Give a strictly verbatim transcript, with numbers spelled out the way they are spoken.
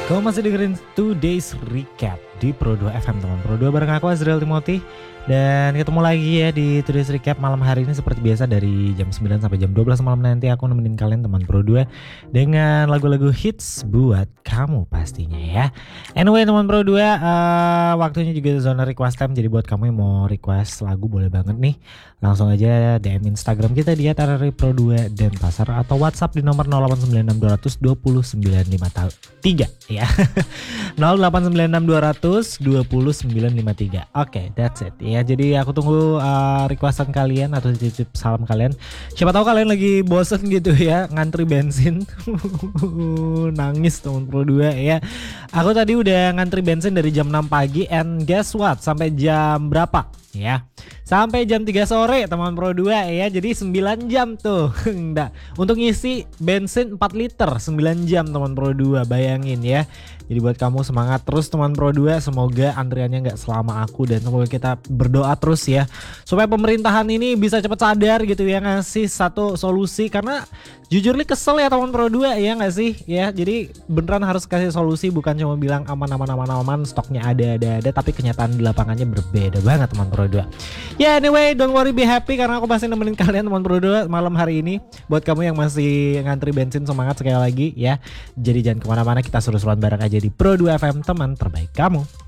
Kamu masih dengerin two days recap di Pro dua F M teman Pro dua bareng aku Azriel Timothy. Dan ketemu lagi ya di two days recap malam hari ini seperti biasa dari jam sembilan sampai jam dua belas malam nanti aku nemenin kalian teman Pro dua dengan lagu-lagu hits buat kamu pastinya ya. Anyway teman Pro dua, uh, waktunya juga zona request time, jadi buat kamu yang mau request lagu boleh banget nih. Langsung aja D M Instagram kita di et pro dua dan pasar atau WhatsApp di nomor nol delapan sembilan enam dua nol nol sembilan lima tiga ya. nol delapan sembilan enam dua nol nol dua nol sembilan lima tiga. Oke, okay, that's it ya. Jadi aku tunggu uh, requestan kalian atau titip salam kalian. Siapa tahu kalian lagi bosen gitu ya ngantri bensin. Nangis teman Pro dua ya. Aku tadi udah ngantri bensin dari jam enam pagi and guess what? Sampai jam berapa? Ya, sampai jam tiga sore teman Pro dua ya. Jadi sembilan jam tuh. Enggak. Untuk ngisi bensin empat liter sembilan jam teman Pro dua, bayangin ya. Jadi buat kamu semangat terus teman Pro dua, semoga antriannya nggak selama aku dan semoga kita berdoa terus ya supaya pemerintahan ini bisa cepat sadar gitu ya, ngasih satu solusi. Karena jujur nih kesel ya teman Pro dua ya nggak sih ya. Jadi beneran harus kasih solusi, bukan cuma bilang aman aman aman aman stoknya ada ada ada, tapi kenyataan di lapangannya berbeda banget teman Pro dua. Ya yeah, anyway, don't worry, be happy karena aku pasti nemenin kalian teman Pro dua malam hari ini. Buat kamu yang masih ngantri bensin, semangat sekali lagi ya. Jadi jangan kemana-mana, kita seru-seruan bareng aja di Pro dua F M, teman terbaik kamu.